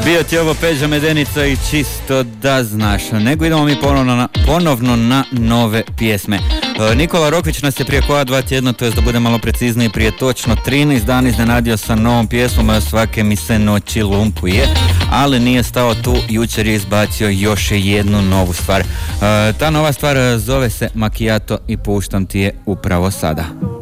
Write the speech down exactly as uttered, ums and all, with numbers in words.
Bio ti ovo Peđa Medenica i čisto da znaš. Nego idemo mi ponovno na, ponovno na nove pjesme. E, Nikola Rokvić nas je prije koja dva tjedna, to jest da bude malo precizniji, prije točno trinaest dana iznenadio sa novom pjesmom Svake mi se noći lumpuje, ali nije stao tu, jučer je izbacio još jednu novu stvar. E, ta nova stvar zove se Macchiato i puštam ti je upravo sada.